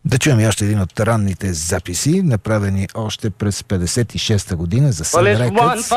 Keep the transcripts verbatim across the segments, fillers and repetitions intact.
Да чуем и още един от ранните записи, направени още през петдесет и шеста година за Sun Records.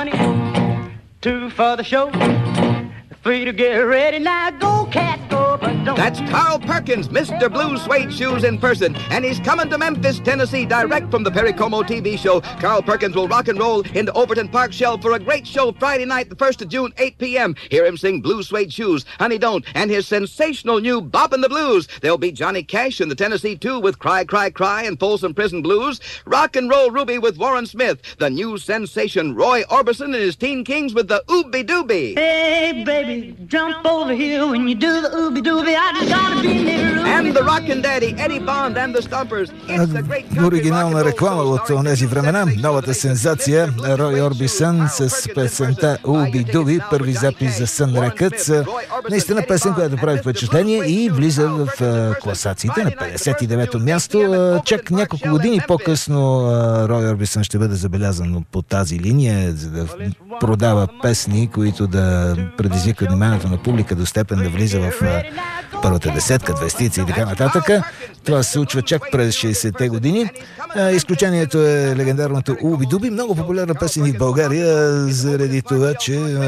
That's Carl Perkins, Mister Blue Suede Shoes in person, and he's coming to Memphis, Tennessee, direct from the Perry Como T V show. Carl Perkins will rock and roll into Overton Park Shell for a great show Friday night, the first of June, eight p.m. Hear him sing Blue Suede Shoes, Honey Don't, and his sensational new Boppin' the Blues. There'll be Johnny Cash in the Tennessee two with Cry, Cry, Cry and Folsom Prison Blues. Rock and Roll Ruby with Warren Smith. The new sensation Roy Orbison and his Teen Kings with the Ooby Dooby. Hey, baby, jump over here when you do the Ooby Dooby. I just gotta be near Ooby. And the Rockin' Daddy, Eddie Bond and the Stumpers. It's a great country Оригинална реклама от тези времена. Новата сензация Рой Орбисън с песента Ooby Dooby, първи запис за Sun Records. Наистина песен, която прави впечатление и влиза в класациите на петдесет и девето място. Чак няколко години по-късно Рой Орбисън ще бъде забелязан по тази линия, за да продава песни, които да предизвикат вниманието на публика до степен да влиза в първата десетка, двестица и така нататък. Това се случва чак през шейсетте години. Изключението е легендарното Ooby Dooby, много популярна песен и в България, заради това, че а,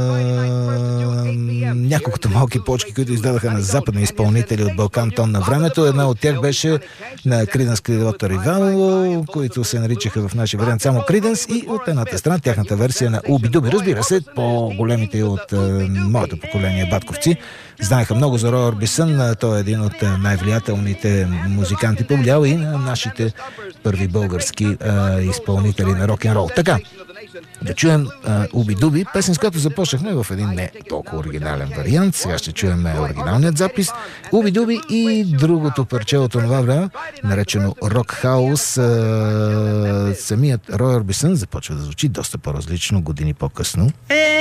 няколкото малки почки, които издадаха на западни изпълнители от Балкан Тон на времето. Една от тях беше на Creedence Clearwater Revival, които се наричаха в нашия вариант само Creedence, и от едната страна тяхната версия на Ooby Dooby. Разбира се, по-големите от а, моето поколение батковци знаеха много за Рой Орбисън. Той е един от най-влиятелните музиканти, повлиял и на нашите първи български а, изпълнители на рок-н-рол. Така, да чуем Ooby Dooby, песен, с която започнахме в един не толкова оригинален вариант. Сега ще чуем оригиналният запис. Ooby Dooby и другото парче от това време, наречено Рок Хаус. Самият Рой Орбисън започва да звучи доста по-различно години по-късно.